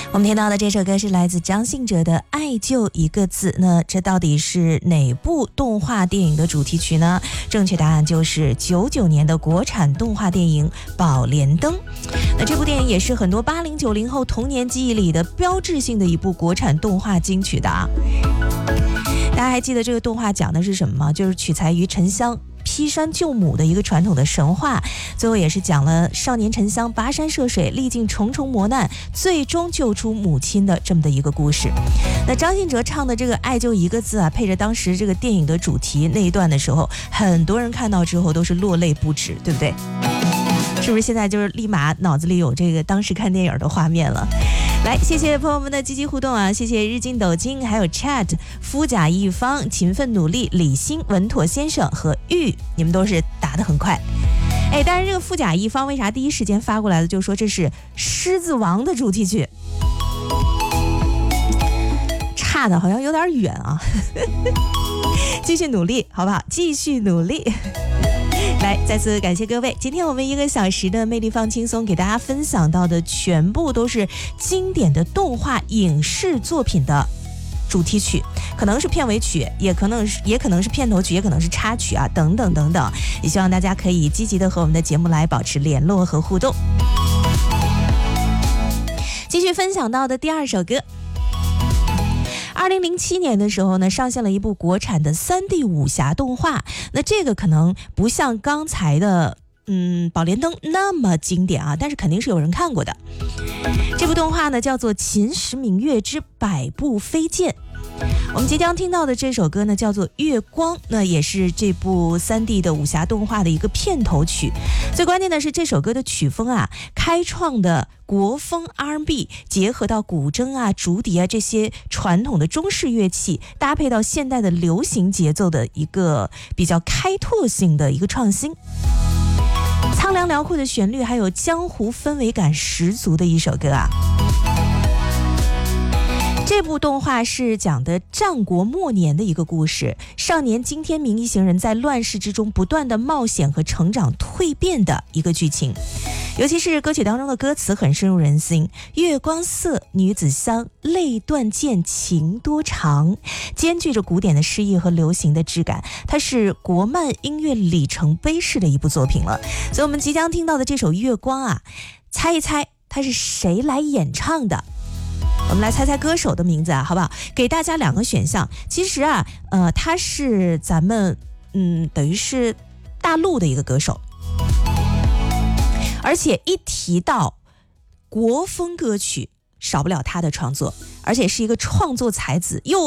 我们听到的这首歌是来自张信哲的《爱就一个字》，那这到底是哪部动画电影的主题曲呢？正确答案就是99年的国产动画电影《宝莲灯》。那这部电影也是很多80、90后童年记忆里的标志性的一部国产动画金曲的啊。大家还记得这个动画讲的是什么吗？就是取材于沉香劈山救母的一个传统的神话，最后也是讲了少年沉香跋山涉水，历尽重重磨难，最终救出母亲的这么的一个故事。那张信哲唱的这个爱就一个字啊，配着当时这个电影的主题那一段的时候，很多人看到之后都是落泪不止，对不对？是不是现在就是立马脑子里有这个当时看电影的画面了？来，谢谢朋友们的积极互动啊！谢谢日进斗金，还有 Chat 夫甲一方、勤奋努力、李欣、稳妥先生和玉，你们都是答得很快。哎，但是这个夫甲一方为啥第一时间发过来的就说这是《狮子王》的主题曲？差的好像有点远啊！继续努力，好不好？继续努力。来，再次感谢各位，今天我们1个小时的魅力放轻松给大家分享到的全部都是经典的动画影视作品的主题曲，可能是片尾曲，也可能是片头曲，也可能是插曲啊，等等等等。也希望大家可以积极的和我们的节目来保持联络和互动。继续分享到的第2首歌，2007年的时候呢，上线了一部国产的3D 武侠动画。那这个可能不像刚才的宝莲灯那么经典啊，但是肯定是有人看过的。这部动画呢叫做《秦时明月之百步飞剑》。我们即将听到的这首歌呢叫做《月光》，那也是这部3D 的武侠动画的一个片头曲。最关键的是这首歌的曲风啊，开创的国风 R&B 结合到古筝啊、竹笛啊这些传统的中式乐器，搭配到现代的流行节奏的一个比较开拓性的一个创新。苍凉辽阔的旋律，还有江湖氛围感十足的一首歌啊。这部动画是讲的战国末年的一个故事，少年金天明一行人在乱世之中不断的冒险和成长蜕变的一个剧情。尤其是歌曲当中的歌词很深入人心，月光色，女子香，泪断剑，情多长，兼具着古典的诗意和流行的质感，它是国漫音乐里程碑式的一部作品了。所以我们即将听到的这首月光啊，猜一猜它是谁来演唱的？我们来猜猜歌手的名字啊，好不好？给大家2个选项。其实啊，他是咱们等于是大陆的一个歌手，而且一提到国风歌曲，少不了他的创作，而且是一个创作才子，又